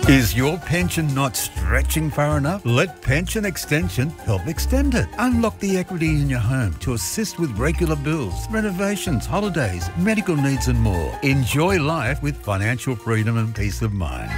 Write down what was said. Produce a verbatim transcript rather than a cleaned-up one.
Is your pension not stretching far enough? Let Pension Extension help extend it. Unlock the equity in your home to assist with regular bills, renovations, holidays, medical needs and more. Enjoy life with financial freedom and peace of mind.